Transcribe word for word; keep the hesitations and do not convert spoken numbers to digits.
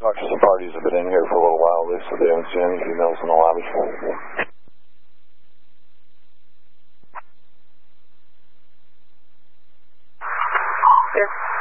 Talked to some parties that have been in here for a little while. They said they haven't seen any females in the lobby. This